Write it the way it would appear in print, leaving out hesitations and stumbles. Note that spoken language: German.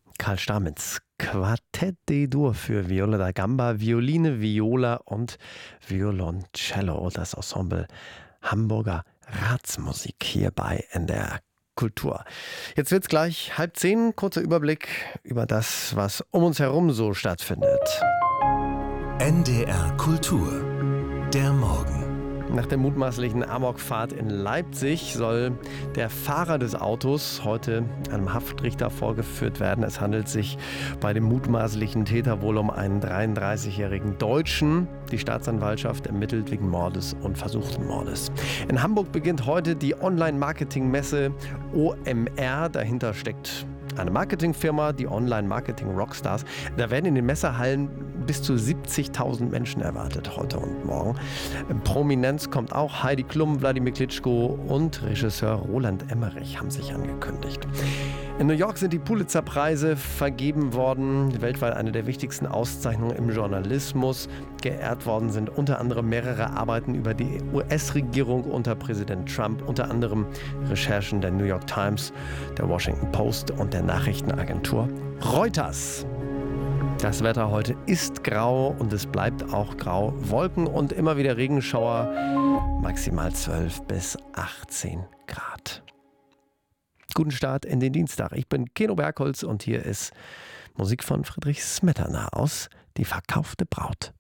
Karl Stamitz, Quartett D-Dur für Viola da Gamba, Violine, Viola und Violoncello. Das Ensemble Hamburger Ratsmusik hier bei NDR Kultur. Jetzt wird's gleich 9:30, kurzer Überblick über das, was um uns herum so stattfindet. NDR Kultur. Der Morgen. Nach der mutmaßlichen Amokfahrt in Leipzig soll der Fahrer des Autos heute einem Haftrichter vorgeführt werden. Es handelt sich bei dem mutmaßlichen Täter wohl um einen 33-jährigen Deutschen. Die Staatsanwaltschaft ermittelt wegen Mordes und versuchten Mordes. In Hamburg beginnt heute die Online-Marketing-Messe OMR. Dahinter steckt eine Marketingfirma, die Online-Marketing-Rockstars. Da werden in den Messehallen bis zu 70.000 Menschen erwartet, heute und morgen. Prominenz kommt auch. Heidi Klum, Wladimir Klitschko und Regisseur Roland Emmerich haben sich angekündigt. In New York sind die Pulitzer-Preise vergeben worden. Weltweit eine der wichtigsten Auszeichnungen im Journalismus. Geehrt worden sind unter anderem mehrere Arbeiten über die US-Regierung unter Präsident Trump, unter anderem Recherchen der New York Times, der Washington Post und der Nachrichtenagentur Reuters. Das Wetter heute ist grau und es bleibt auch grau. Wolken und immer wieder Regenschauer, maximal 12 bis 18 Grad. Guten Start in den Dienstag. Ich bin Keno Bergholz und hier ist Musik von Friedrich Smetana aus Die verkaufte Braut.